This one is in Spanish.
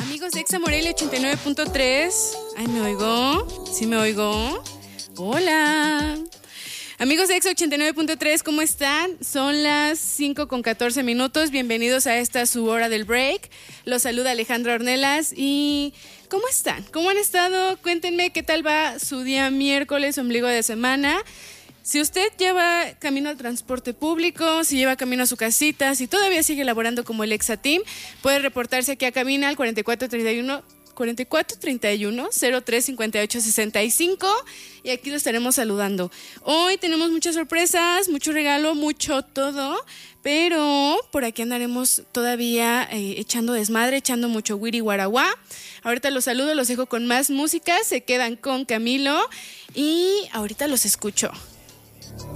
Amigos de Exa Morelia 89.3. Ay, ¿me oigo? ¿Sí me oigo? Hola. Amigos de Exa 89.3, ¿cómo están? Son las 5:14. Bienvenidos a esta su hora del break. Los saluda Alejandra Ornelas y ¿cómo están? ¿Cómo han estado? Cuéntenme qué tal va su día miércoles, ombligo de semana. Si usted lleva camino al transporte público, si lleva camino a su casita, si todavía sigue laborando como el Exa Team, puede reportarse aquí a cabina al 4431-035865 y aquí lo estaremos saludando. Hoy tenemos muchas sorpresas, mucho regalo, mucho todo, pero por aquí andaremos todavía echando desmadre, echando mucho wiri guaraguá. Ahorita los saludo, los dejo con más música, se quedan con Camilo y ahorita los escucho.